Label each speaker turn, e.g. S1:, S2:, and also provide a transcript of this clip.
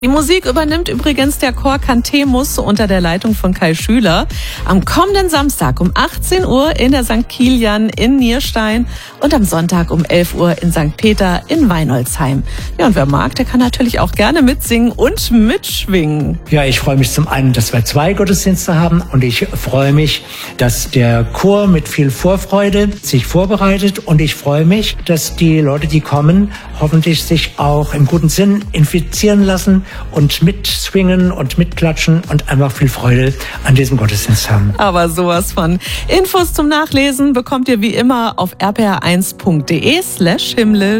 S1: Die Musik übernimmt übrigens der Chor Cantemus unter der Leitung von Kai Schüler am kommenden Samstag um 18 Uhr in der St. Kilian in Nierstein und am Sonntag um 11 Uhr in St. Peter in Weinolzheim. Ja, und wer mag, der kann natürlich auch gerne mitsingen und mitschwingen.
S2: Ja, ich freue mich zum einen, dass wir 2 Gottesdienste haben und ich freue mich, dass der Chor mit viel Vorfreude sich vorbereitet und ich freue mich, dass die Leute, die kommen, hoffentlich sich auch im guten Sinn infizieren lassen und mitswingen und mitklatschen und einfach viel Freude an diesem Gottesdienst haben.
S1: Aber sowas von. Infos zum Nachlesen bekommt ihr wie immer auf rpr1.de/himmlisch.